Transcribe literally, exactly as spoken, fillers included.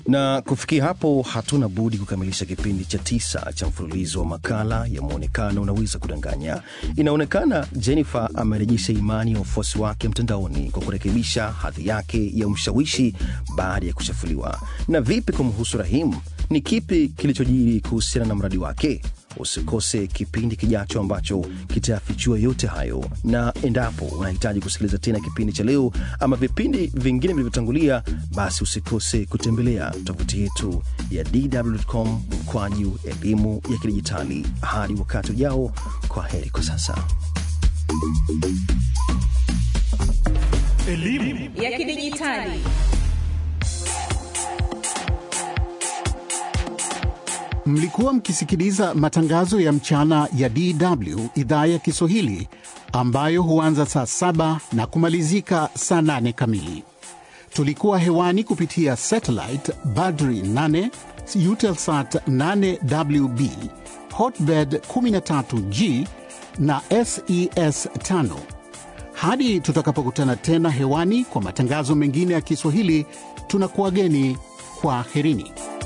Na kufikia hapo hatuna budi kukamilisha kipindi cha tisa cha mfululizo wa makala ya Muonekano Unaweza Kudanganya. Inaonekana Jennifer amerejesha imani ya wafuasi wake mtandaoni kwa kurekebisha hadhi yake ya mshawishi baada ya kuchafuliwa. Na vipi kumhusu Rahim? Ni kipi kilichojiri kuhusiana na mradi wake? Usikose kipindi kijacho ambacho kitafichua yote hayo. Na endapo unahitaji kusikiliza tena kipindi cha leo ama vipindi vingine vilivyotangulia, basi usikose kutembelea tovuti yetu ya d w dot com mkwaju elimu ya kidijitali. Hadi wakati ujao, kwa heri kwa sasa. Elimu ya kidijitali. Mlikuwa mkisikiliza matangazo ya mchana ya D W idhaa ya Kiswahili ambayo huanza saa saba na kumalizika saa nane kamili. Tulikuwa hewani kupitia satellite Badri nane, Eutelsat nane W B, Hotbird kumi na tatu G na S E S tano. Hadi tutakapokutana tena hewani kwa matangazo mengine ya Kiswahili, tunakuageni kwa herini.